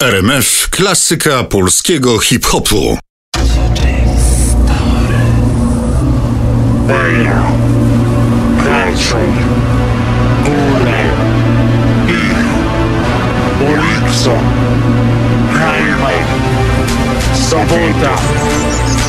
RMF klasyka polskiego hip-hopu. Wejna, Kraczun, Góra, Ich, Ulica, Hajma, Sobota.